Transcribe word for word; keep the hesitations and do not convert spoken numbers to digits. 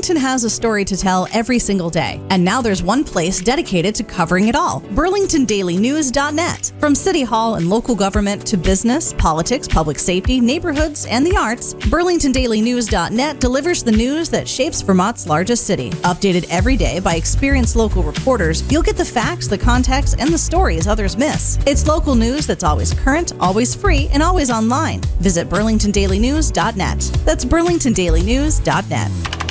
Burlington has a story to tell every single day, and now there's one place dedicated to covering it all, burlington daily news dot net. From City Hall and local government to business, politics, public safety, neighborhoods, and the arts, burlington daily news dot net delivers the news that shapes Vermont's largest city. Updated every day by experienced local reporters, you'll get the facts, the context, and the stories others miss. It's local news that's always current, always free, and always online. Visit burlington daily news dot net. That's burlington daily news dot net.